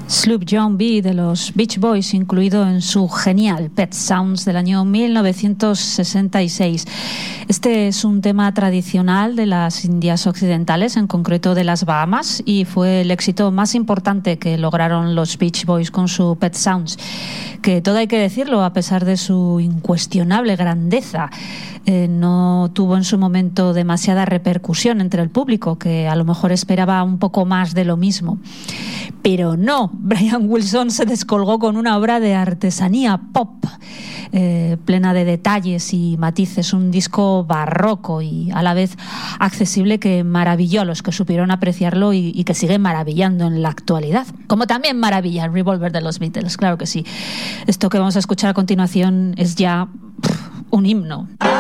Sloop John B. de los Beach Boys, incluido en su genial Pet Sounds del año 1966. Este es un tema tradicional de las Indias Occidentales, en concreto de las Bahamas, y fue el éxito más importante que lograron los Beach Boys con su Pet Sounds, que todo hay que decirlo, a pesar de su incuestionable grandeza, no tuvo en su momento demasiada repercusión entre el público, que a lo mejor esperaba un poco más de lo mismo. Pero no, Brian Wilson se descolgó con una obra de artesanía pop, plena de detalles y matices, un disco barroco y a la vez accesible que maravilló a los que supieron apreciarlo y que sigue maravillando en la actualidad. Como también maravilla el Revolver de los Beatles, claro que sí. Esto que vamos a escuchar a continuación es ya un himno.